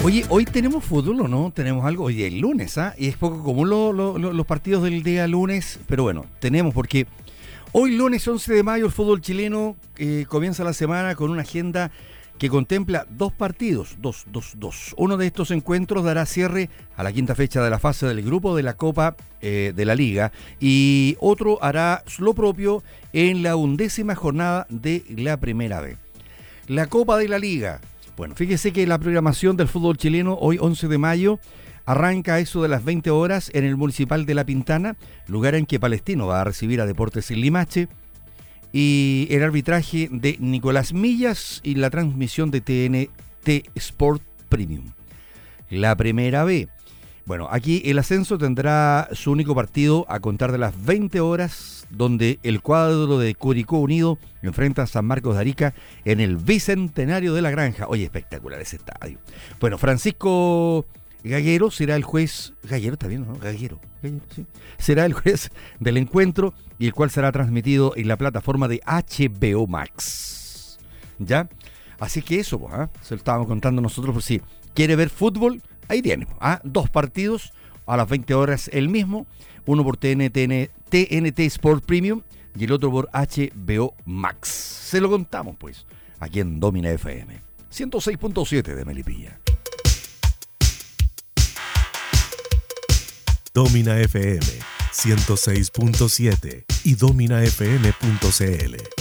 Oye, ¿hoy tenemos fútbol o no? ¿Tenemos algo? Oye, el lunes, ¿ah? Y es poco común los partidos del día lunes, pero bueno, tenemos porque hoy lunes 11 de mayo el fútbol chileno comienza la semana con una agenda que contempla dos partidos, dos. Uno de estos encuentros dará cierre a la quinta fecha de la fase del grupo de la Copa de la Liga y otro hará lo propio en la 11ª jornada de la Primera B. La Copa de la Liga. Bueno, fíjese que la programación del fútbol chileno hoy 11 de mayo arranca a eso de las 20 horas en el Municipal de La Pintana, lugar en que Palestino va a recibir a Deportes Limache, y el arbitraje de Nicolás Millas y la transmisión de TNT Sport Premium. La Primera B. Bueno, aquí el ascenso tendrá su único partido a contar de las 20 horas, donde el cuadro de Curicó Unido enfrenta a San Marcos de Arica en el Bicentenario de la Granja. Oye, espectacular ese estadio. Bueno, Francisco Gallero será el juez. Gallero está bien, ¿no? Gallero, sí. Será el juez del encuentro y el cual será transmitido en la plataforma de HBO Max. ¿Ya? Así que eso, pues, se lo estábamos contando nosotros por si quiere ver fútbol. Ahí tiene, dos partidos a las 20 horas el mismo, uno por TNT Sport Premium y el otro por HBO Max. Se lo contamos, pues, aquí en Domina FM 106.7 de Melipilla. Domina FM 106.7 y dominafm.cl.